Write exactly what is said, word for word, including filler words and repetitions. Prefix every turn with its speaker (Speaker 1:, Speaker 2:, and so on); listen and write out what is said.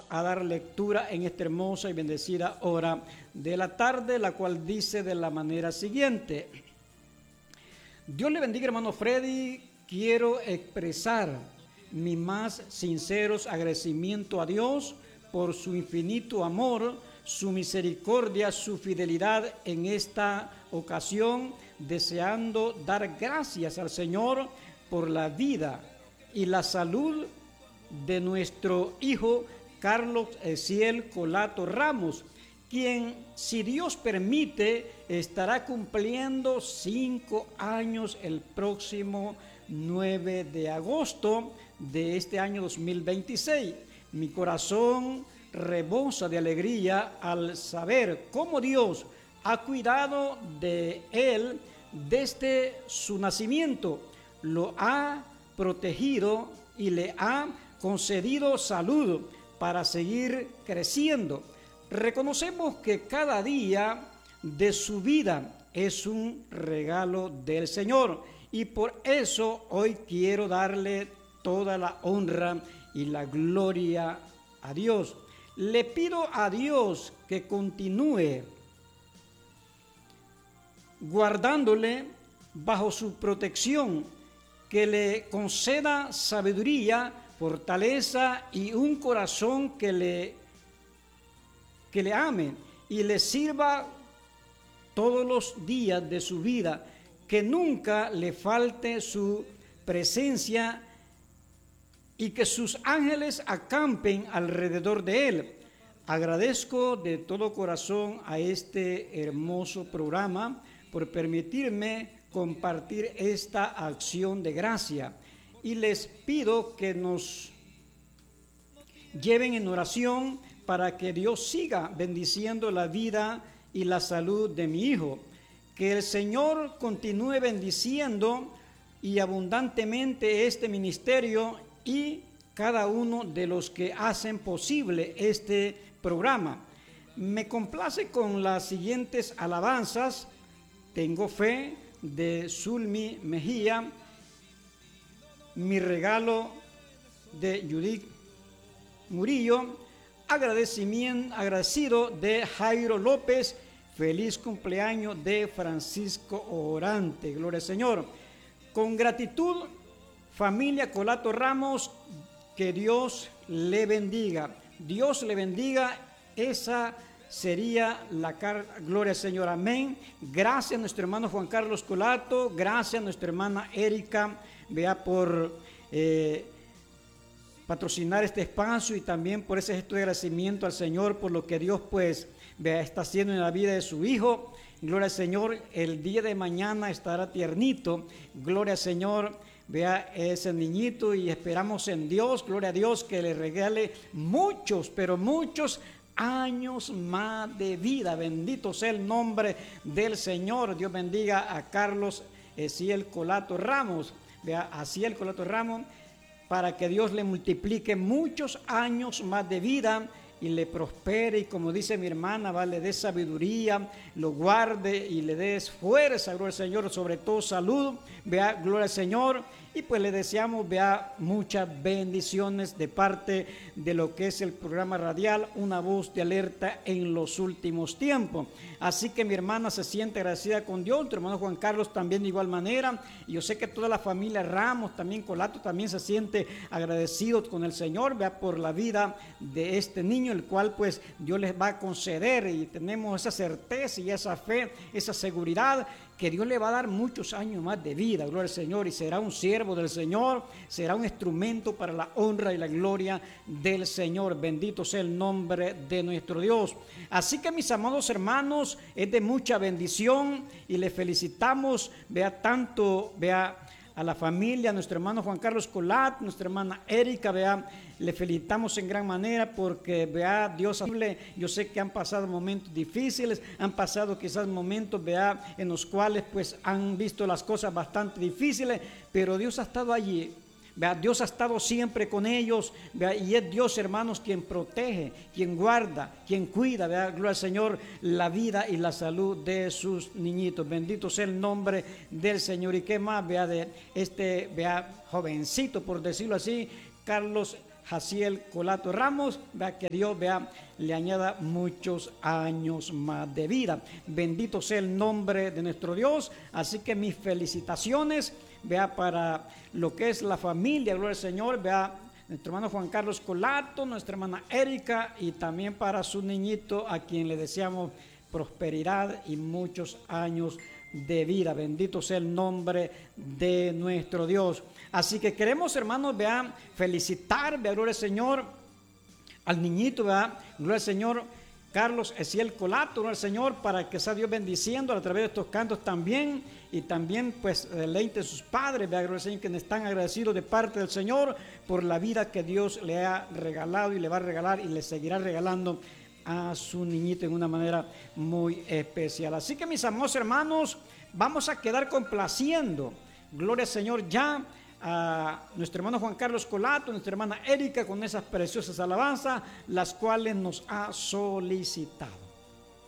Speaker 1: a dar lectura en esta hermosa y bendecida hora de la tarde, la cual dice de la manera siguiente. Dios le bendiga, hermano Freddy. Quiero expresar mi más sinceros agradecimiento a Dios por su infinito amor, su misericordia, su fidelidad en esta ocasión, deseando dar gracias al Señor por la vida y la salud de nuestro hijo Carlos Esiel Colato Ramos, quien, si Dios permite, estará cumpliendo cinco años el próximo nueve de agosto de este año dos mil veintiséis. Mi corazón rebosa de alegría al saber cómo Dios ha cuidado de él desde su nacimiento, lo ha protegido y le ha concedido salud para seguir creciendo. Reconocemos que cada día de su vida es un regalo del Señor y por eso hoy quiero darle toda la honra y la gloria a Dios. Le pido a Dios que continúe guardándole bajo su protección, que le conceda sabiduría, fortaleza y un corazón que le, que le ame y le sirva todos los días de su vida, que nunca le falte su presencia y que sus ángeles acampen alrededor de él. Agradezco de todo corazón a este hermoso programa por permitirme compartir esta acción de gracia y les pido que nos lleven en oración para que Dios siga bendiciendo la vida y la salud de mi hijo, que el Señor continúe bendiciendo y abundantemente este ministerio y cada uno de los que hacen posible este programa. Me complace con las siguientes alabanzas: Tengo fe, de Zulmi Mejía; Mi regalo, de Judith Murillo; Agradecimiento, agradecido, de Jairo López; Feliz cumpleaños, de Francisco Orante. Gloria al Señor. Con gratitud, familia Colato Ramos, que Dios le bendiga. Dios le bendiga. Esa sería la carta. Gloria al Señor, amén. Gracias a nuestro hermano Juan Carlos Colato, gracias a nuestra hermana Erika, vea, por eh, patrocinar este espacio y también por ese gesto de agradecimiento al Señor por lo que Dios pues vea está haciendo en la vida de su hijo. Gloria al Señor, el día de mañana estará tiernito. Gloria al Señor, vea ese niñito y esperamos en Dios, gloria a Dios, que le regale muchos, pero muchos años más de vida. Bendito sea el nombre del Señor. Dios bendiga a Carlos Esiel Colato Ramos, vea, Esiel Colato Ramos, para que Dios le multiplique muchos años más de vida y le prospere, y como dice mi hermana, va, le dé sabiduría, lo guarde y le dé fuerza, gloria al Señor, sobre todo salud, vea, gloria al Señor, y pues le deseamos, vea, muchas bendiciones de parte de lo que es el programa radial Una Voz de Alerta en los Últimos Tiempos. Así que mi hermana se siente agradecida con Dios, tu hermano Juan Carlos también de igual manera, y yo sé que toda la familia Ramos, también Colato, también se siente agradecido con el Señor, vea, por la vida de este niño, el cual pues Dios les va a conceder, y tenemos esa certeza y esa fe, esa seguridad que Dios le va a dar muchos años más de vida, gloria al Señor, y será un siervo del Señor, será un instrumento para la honra y la gloria del Señor. Bendito sea el nombre de nuestro Dios. Así que, mis amados hermanos, es de mucha bendición y le felicitamos, vea, tanto, vea, a la familia, a nuestro hermano Juan Carlos Colat, nuestra hermana Erika, vea, le felicitamos en gran manera porque, vea, Dios, yo sé que han pasado momentos difíciles, han pasado quizás momentos, vea, en los cuales pues han visto las cosas bastante difíciles, pero Dios ha estado allí. Vea, Dios ha estado siempre con ellos, vea, y es Dios, hermanos, quien protege, quien guarda, quien cuida, vea, gloria al Señor, la vida y la salud de sus niñitos. Bendito sea el nombre del Señor. Y qué más, vea, de este, vea, jovencito, por decirlo así, Carlos Jaciel Colato Ramos, vea que Dios vea le añada muchos años más de vida. Bendito sea el nombre de nuestro Dios. Así que mis felicitaciones, vea, para lo que es la familia, gloria al Señor, vea, nuestro hermano Juan Carlos Colato, nuestra hermana Erika, y también para su niñito, a quien le deseamos prosperidad y muchos años de vida. Bendito sea el nombre de nuestro Dios. Así que queremos, hermanos, vean, felicitar, vea, gloria al Señor, al niñito, vea, gloria al Señor, Carlos Esiel Colato, gloria al Señor, para que sea Dios bendiciendo a través de estos cantos también, y también pues deleite a sus padres, vea, gloria al Señor, que están agradecidos de parte del Señor por la vida que Dios le ha regalado y le va a regalar y le seguirá regalando a su niñito en una manera muy especial. Así que, mis amados hermanos, vamos a quedar complaciendo, gloria al Señor, ya a nuestro hermano Juan Carlos Colato, nuestra hermana Erika, con esas preciosas alabanzas, las cuales nos ha solicitado.